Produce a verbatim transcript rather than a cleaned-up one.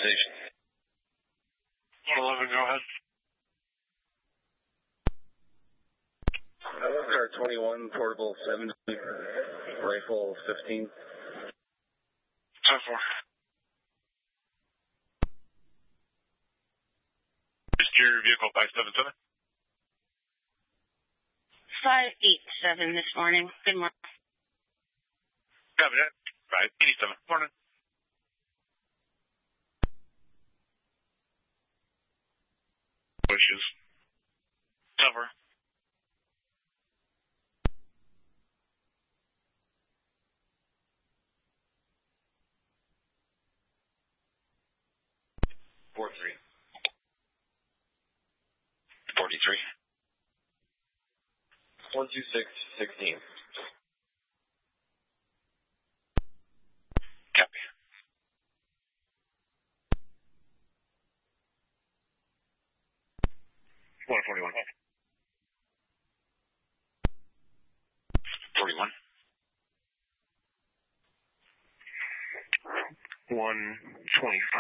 station. one eleven, go ahead. Car twenty-one, portable seventy, rifle fifteen. ten four. Is your vehicle five seven seven? five eight seven this morning. Good morning. Copy that. five eighty-seven. Morning. Wishes. Cover. Four three. forty-three. One two six sixteen. Copy. one forty-one. forty-one. one twenty-five.